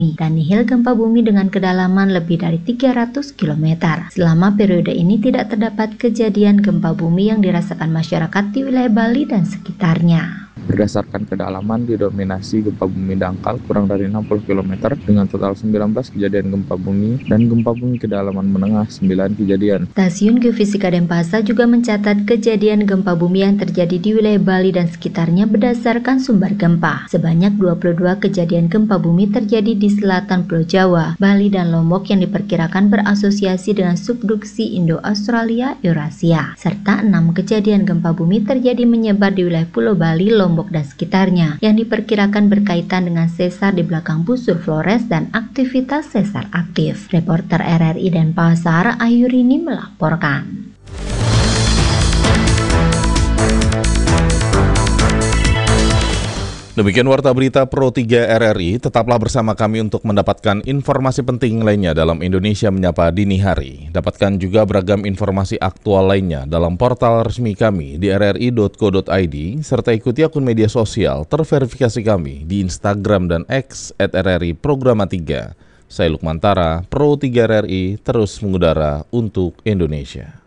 dan nihil gempa bumi dengan kedalaman lebih dari 300 km. Selama periode ini tidak terdapat kejadian gempa bumi yang dirasakan masyarakat di wilayah Bali dan sekitarnya. Berdasarkan kedalaman didominasi gempa bumi dangkal kurang dari 60 km dengan total 19 kejadian gempa bumi dan gempa bumi kedalaman menengah 9 kejadian. Stasiun Geofisika Denpasar juga mencatat kejadian gempa bumi yang terjadi di wilayah Bali dan sekitarnya berdasarkan sumber gempa. Sebanyak 22 kejadian gempa bumi terjadi di selatan Pulau Jawa, Bali dan Lombok yang diperkirakan berasosiasi dengan subduksi Indo-Australia Eurasia, serta 6 kejadian gempa bumi terjadi menyebar di wilayah Pulau Bali, Lombok dan sekitarnya yang diperkirakan berkaitan dengan sesar di belakang busur Flores dan aktivitas sesar aktif. Reporter RRI Denpasar, Ayurini melaporkan. Demikian Warta Berita Pro 3 RRI, tetaplah bersama kami untuk mendapatkan informasi penting lainnya dalam Indonesia Menyapa Dini Hari. Dapatkan juga beragam informasi aktual lainnya dalam portal resmi kami di rri.co.id, serta ikuti akun media sosial terverifikasi kami di Instagram dan X @RRI Programa 3. Saya Lukman Tara, Pro 3 RRI, terus mengudara untuk Indonesia.